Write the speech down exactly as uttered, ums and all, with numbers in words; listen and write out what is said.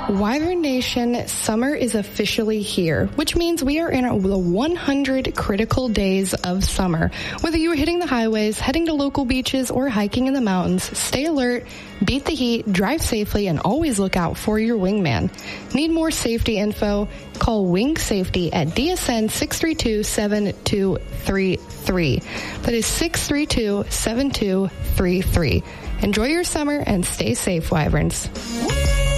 Wyvern Nation, summer is officially here, which means we are in the one hundred critical days of summer. Whether you are hitting the highways, heading to local beaches, or hiking in the mountains, stay alert, beat the heat, drive safely, and always look out for your wingman. Need more safety info? Call Wing Safety at D S N six three two, seven two three three. That is six three two, seven two three three. Enjoy your summer and stay safe, Wyverns.